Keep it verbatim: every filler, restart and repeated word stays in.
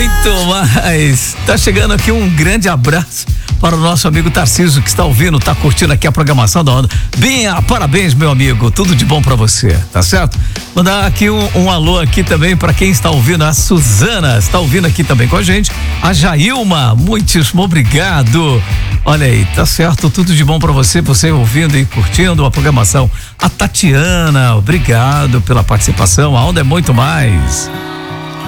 muito mais. Tá chegando aqui um grande abraço para o nosso amigo Tarcísio, que está ouvindo, tá curtindo aqui a programação da Onda. Binha, parabéns, meu amigo, tudo de bom para você, tá certo? Mandar aqui um, um alô aqui também para quem está ouvindo, a Suzana está ouvindo aqui também com a gente, a Jailma, muitíssimo obrigado. Olha aí, tá certo, tudo de bom para você, você ouvindo e curtindo a programação. A Tatiana, obrigado pela participação, a Onda é muito mais.